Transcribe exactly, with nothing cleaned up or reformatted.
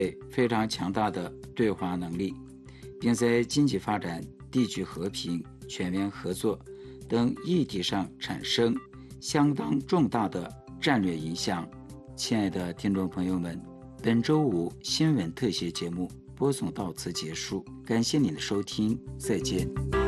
非常强大的对华能力，并在经济发展、地区和平、全面合作等议题上产生相当重大的战略影响。亲爱的听众朋友们，本周五新闻特写节目播送到此结束，感谢您的收听，再见。